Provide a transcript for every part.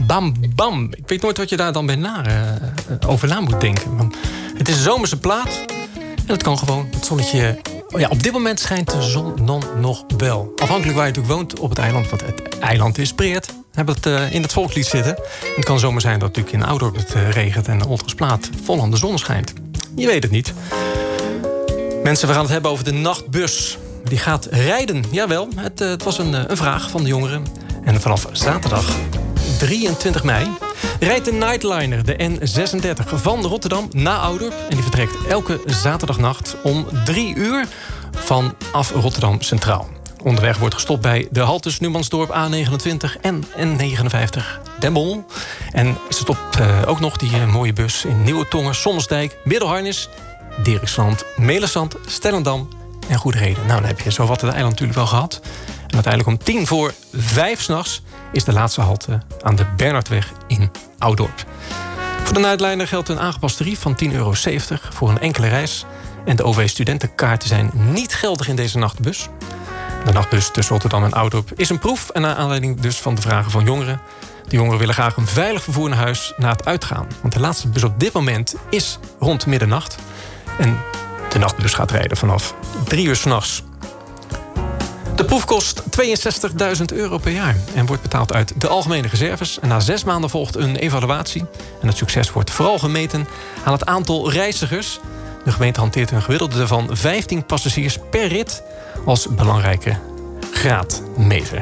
Bam Bam. Ik weet nooit wat je daar dan over na moet denken. Want het is een zomerse plaat. En het kan gewoon. Het zonnetje... Ja, op dit moment schijnt de zon nog wel. Afhankelijk waar je natuurlijk woont op het eiland. Want het eiland is breed. We hebben het in het volkslied zitten. En het kan zomaar zijn dat natuurlijk in Oudorp het regent... en Oltersplaat vol aan de zon schijnt. Je weet het niet. Mensen, we gaan het hebben over de nachtbus. Die gaat rijden. Jawel, het was een vraag van de jongeren. En vanaf zaterdag 23 mei... rijdt de Nightliner, de N36, van Rotterdam naar Oudorp. En die vertrekt elke zaterdagnacht om 3 uur vanaf Rotterdam Centraal. Onderweg wordt gestopt bij de haltes Numansdorp A29 en N59 Den Bommel. En ze stopt ook nog die mooie bus in Nieuwe Tongen, Sommelsdijk, Middelharnis, Dirksland, Melensand, Stellendam en Goedereden. Nou, dan heb je zowat het eiland natuurlijk wel gehad. En uiteindelijk om 4:50 s'nachts is de laatste halte aan de Bernhardweg in Oudorp. Voor de Nightliner geldt een aangepast tarief van €10,70 voor een enkele reis. En de OV-studentenkaarten zijn niet geldig in deze nachtbus. De nachtbus tussen Rotterdam en Oudorp is een proef... en naar aanleiding dus van de vragen van jongeren. De jongeren willen graag een veilig vervoer naar huis na het uitgaan. Want de laatste bus op dit moment is rond middernacht. En de nachtbus gaat rijden vanaf 3 uur 's nachts. De proef kost €62.000 per jaar en wordt betaald uit de algemene reserves. En na 6 maanden volgt een evaluatie. En het succes wordt vooral gemeten aan het aantal reizigers. De gemeente hanteert een gemiddelde van 15 passagiers per rit als belangrijke graadmeter.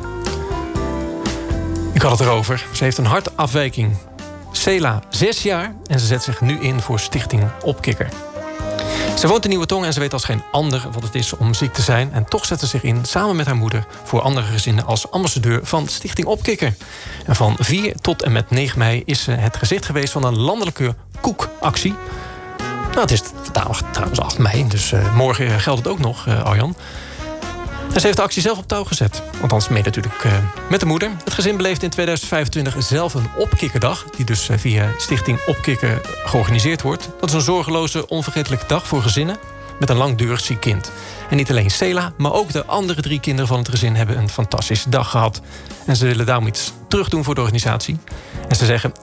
Ik had het erover. Ze heeft een hartafwijking. Sela, 6 jaar, en ze zet zich nu in voor Stichting Opkikker. Ze woont in Nieuwe Tongen en ze weet als geen ander wat het is om ziek te zijn. En toch zet ze zich in, samen met haar moeder, voor andere gezinnen als ambassadeur van Stichting Opkikker. En van 4 tot en met 9 mei is ze het gezicht geweest van een landelijke koekactie. Nou, het is trouwens 8 mei, dus morgen geldt het ook nog, Arjan. En ze heeft de actie zelf op touw gezet. Althans, mee natuurlijk met de moeder. Het gezin beleeft in 2025 zelf een opkikkerdag... die dus via Stichting Opkikker georganiseerd wordt. Dat is een zorgeloze, onvergetelijke dag voor gezinnen... met een langdurig ziek kind. En niet alleen Sela, maar ook de andere 3 kinderen van het gezin... hebben een fantastische dag gehad. En ze willen daarom iets terugdoen voor de organisatie. En ze zeggen,